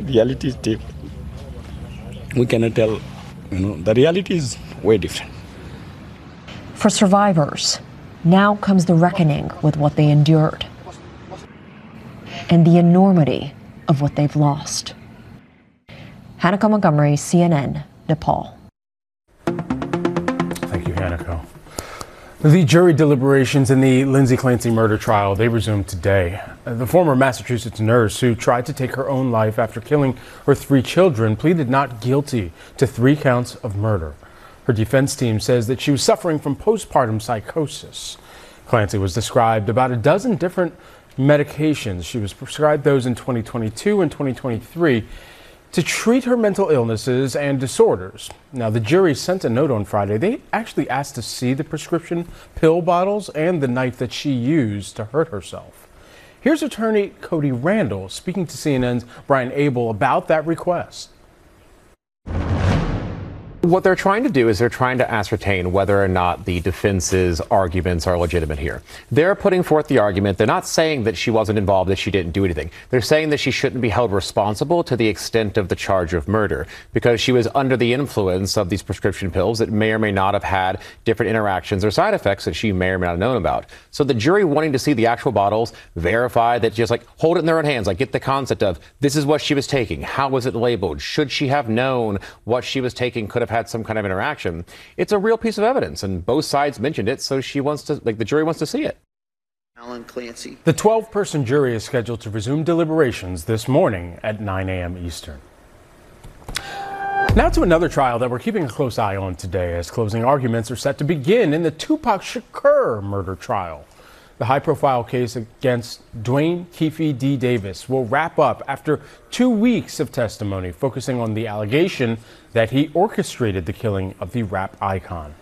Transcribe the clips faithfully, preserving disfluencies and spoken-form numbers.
reality is different. We cannot tell, you know, the reality is way different. For survivors, now comes the reckoning with what they endured and the enormity of what they've lost. Hanako Montgomery, C N N, Nepal. Thank you, Hanako. The jury deliberations in the Lindsay Clancy murder trial, they resumed today. The former Massachusetts nurse who tried to take her own life after killing her three children pleaded not guilty to three counts of murder. Her defense team says that she was suffering from postpartum psychosis. Clancy was described about a dozen different medications. She was prescribed those in twenty twenty-two and twenty twenty-three to treat her mental illnesses and disorders. Now, the jury sent a note on Friday. They actually asked to see the prescription pill bottles and the knife that she used to hurt herself. Here's attorney Cody Randall speaking to C N N's Brian Abel about that request. What they're trying to do is they're trying to ascertain whether or not the defense's arguments are legitimate here. They're putting forth the argument. They're not saying that she wasn't involved, that she didn't do anything. They're saying that she shouldn't be held responsible to the extent of the charge of murder because she was under the influence of these prescription pills that may or may not have had different interactions or side effects that she may or may not have known about. So the jury wanting to see the actual bottles, verify that, just like hold it in their own hands, like get the concept of this is what she was taking. How was it labeled? Should she have known what she was taking could have had some kind of interaction? It's a real piece of evidence, and both sides mentioned it, so she wants to, like, the jury wants to see it. Alan Clancy. The twelve-person jury is scheduled to resume deliberations this morning at nine a m Eastern. Now to another trial that we're keeping a close eye on today, as closing arguments are set to begin in the Tupac Shakur murder trial. The high-profile case against Dwayne Keefe D. Davis will wrap up after two weeks of testimony focusing on the allegation that he orchestrated the killing of the rap icon.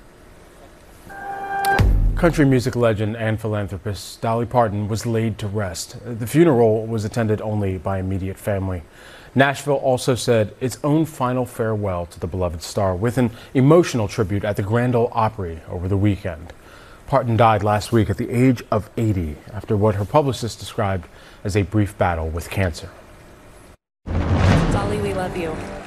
Country music legend and philanthropist Dolly Parton was laid to rest. The funeral was attended only by immediate family. Nashville also said its own final farewell to the beloved star with an emotional tribute at the Grand Ole Opry over the weekend. Parton died last week at the age of eighty after what her publicist described as a brief battle with cancer. Dolly, we love you.